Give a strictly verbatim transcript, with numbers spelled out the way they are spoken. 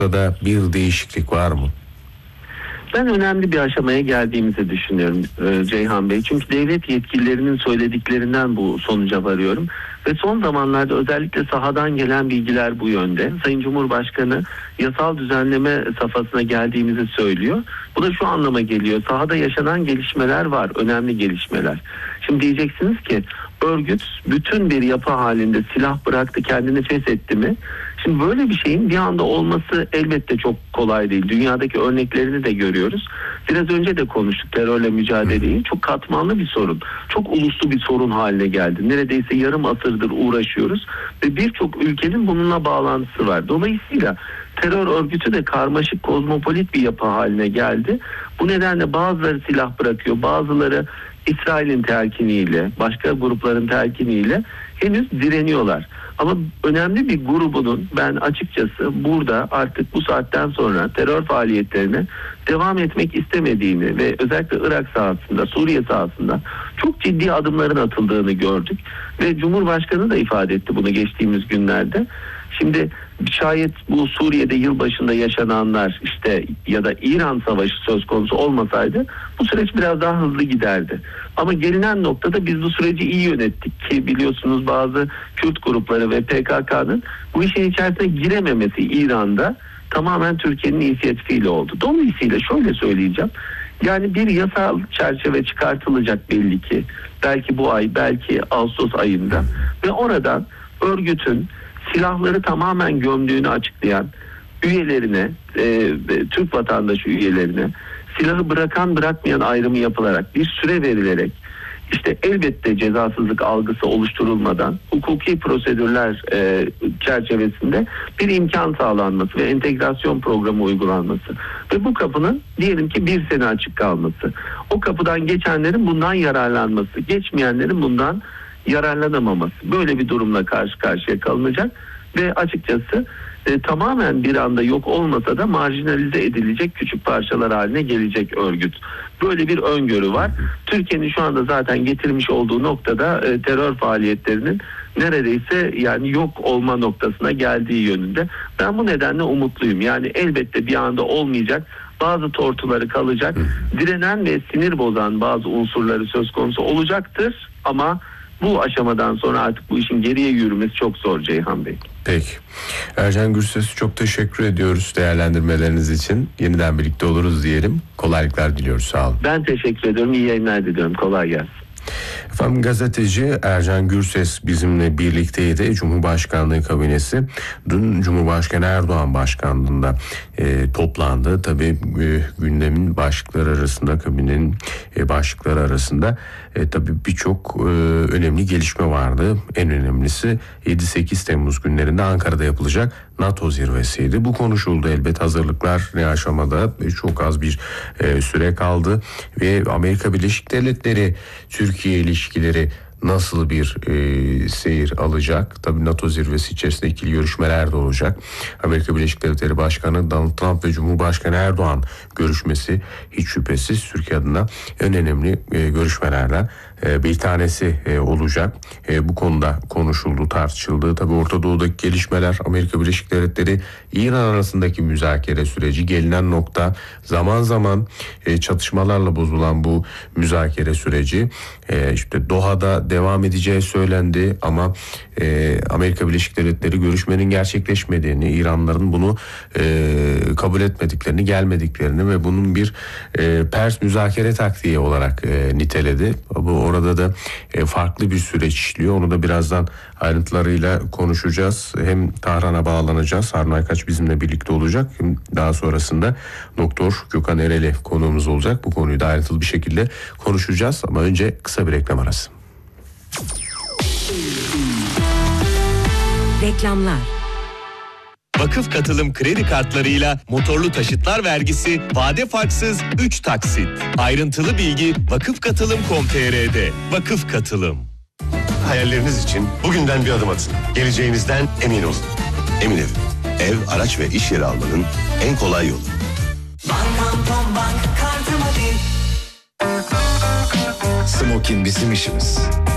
da bir değişiklik var mı? Ben önemli bir aşamaya geldiğimizi düşünüyorum e, Ceyhan Bey. Çünkü devlet yetkililerinin söylediklerinden bu sonuca varıyorum. Ve son zamanlarda özellikle sahadan gelen bilgiler bu yönde. Sayın Cumhurbaşkanı yasal düzenleme safhasına geldiğimizi söylüyor. Bu da şu anlama geliyor. Sahada yaşanan gelişmeler var, önemli gelişmeler. Şimdi diyeceksiniz ki örgüt bütün bir yapı halinde silah bıraktı, kendini feshetti mi? Şimdi böyle bir şeyin bir anda olması elbette çok kolay değil. Dünyadaki örneklerini de görüyoruz. Biraz önce de konuştuk terörle mücadeleyi. Çok katmanlı bir sorun. Çok uluslu bir sorun haline geldi. Neredeyse yarım asırdır uğraşıyoruz. Ve birçok ülkenin bununla bağlantısı var. Dolayısıyla terör örgütü de karmaşık, kozmopolit bir yapı haline geldi. Bu nedenle bazıları silah bırakıyor, bazıları İsrail'in telkiniyle, başka grupların telkiniyle henüz direniyorlar. Ama önemli bir grubunun ben açıkçası burada artık bu saatten sonra terör faaliyetlerine devam etmek istemediğini ve özellikle Irak sahasında, Suriye sahasında çok ciddi adımların atıldığını gördük. Ve Cumhurbaşkanı da ifade etti bunu geçtiğimiz günlerde. Şimdi şayet bu Suriye'de yılbaşında yaşananlar işte ya da İran savaşı söz konusu olmasaydı bu süreç biraz daha hızlı giderdi. Ama gelinen noktada biz bu süreci iyi yönettik ki biliyorsunuz bazı Kürt grupları ve P K K'nın bu işin içerisine girememesi İran'da tamamen Türkiye'nin inisiyatifiyle oldu. Dolayısıyla şöyle söyleyeceğim. Yani bir yasal çerçeve çıkartılacak belli ki. Belki bu ay, belki Ağustos ayında. Ve oradan örgütün silahları tamamen gömdüğünü açıklayan üyelerine, e, Türk vatandaşı üyelerine silahı bırakan bırakmayan ayrımı yapılarak bir süre verilerek işte elbette cezasızlık algısı oluşturulmadan hukuki prosedürler e, çerçevesinde bir imkan sağlanması ve entegrasyon programı uygulanması ve bu kapının diyelim ki bir sene açık kalması, o kapıdan geçenlerin bundan yararlanması, geçmeyenlerin bundan yararlanamaması, böyle bir durumla karşı karşıya kalınacak ve açıkçası e, tamamen bir anda yok olmasa da marjinalize edilecek küçük parçalar haline gelecek örgüt. Böyle bir öngörü var. Türkiye'nin şu anda zaten getirmiş olduğu noktada e, terör faaliyetlerinin neredeyse yani yok olma noktasına geldiği yönünde. Ben bu nedenle umutluyum. Yani elbette bir anda olmayacak. Bazı tortuları kalacak. Direnen ve sinir bozan bazı unsurları söz konusu olacaktır ama bu aşamadan sonra artık bu işin geriye yürümesi çok zor Ceyhan Bey. Peki. Ercan Gürses'e çok teşekkür ediyoruz değerlendirmeleriniz için. Yeniden birlikte oluruz diyelim. Kolaylıklar diliyoruz. Sağ olun. Ben teşekkür ediyorum. İyi yayınlar diliyorum. Kolay gelsin. Efendim gazeteci Ercan Gürses bizimle birlikteydi. Cumhurbaşkanlığı kabinesi dün Cumhurbaşkanı Erdoğan başkanlığında e, toplandı. Tabii e, gündemin başlıkları arasında, kabinenin e, başlıkları arasında e, tabii birçok e, önemli gelişme vardı. En önemlisi yedi sekiz Temmuz günlerinde Ankara'da yapılacak NATO zirvesiydi. Bu konuşuldu elbet. Hazırlıklar ne aşamada? E, çok az bir e, süre kaldı ve Amerika Birleşik Devletleri Türkiye ilişkileri nasıl bir e, seyir alacak? Tabii NATO zirvesi içerisinde ikili görüşmeler de olacak. Amerika Birleşik Devletleri Başkanı Donald Trump ve Cumhurbaşkanı Erdoğan görüşmesi hiç şüphesiz Türkiye adına en önemli e, görüşmelerden e, bir tanesi e, olacak. E, bu konuda konuşuldu, tartışıldı. Tabii Orta Doğu'daki gelişmeler, Amerika Birleşik Devletleri İran arasındaki müzakere süreci, gelinen nokta, zaman zaman e, çatışmalarla bozulan bu müzakere süreci e, işte Doha'da devam edeceği söylendi ama e, Amerika Birleşik Devletleri görüşmenin gerçekleşmediğini, İranlıların bunu e, kabul etmediklerini, gelmediklerini ve bunun bir e, Pers müzakere taktiği olarak e, niteledi. Bu orada da e, farklı bir süreç işliyor. Onu da birazdan ayrıntılarıyla konuşacağız. Hem Tahran'a bağlanacağız. Harun Aykaç bizimle birlikte olacak. Hem daha sonrasında Doktor Gökhan Ereli konuğumuz olacak. Bu konuyu da ayrıntılı bir şekilde konuşacağız. Ama önce kısa bir reklam arası. Reklamlar. Vakıf Katılım kredi kartlarıyla motorlu taşıtlar vergisi vade farksız üç taksit. Ayrıntılı bilgi vakıf katılım nokta com nokta tr'de. Vakıf Katılım. Hayalleriniz için bugünden bir adım atın. Geleceğinizden emin olun. Emin Ev. Ev, araç ve iş yeri almanın en kolay yolu. Bank Bank kartımı bil. Smokin bizim işimiz.